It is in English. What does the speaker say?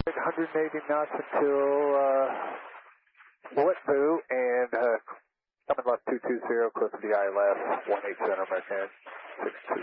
180 knots until Split Boo and coming left 220, close to the ILS, 187 American 62.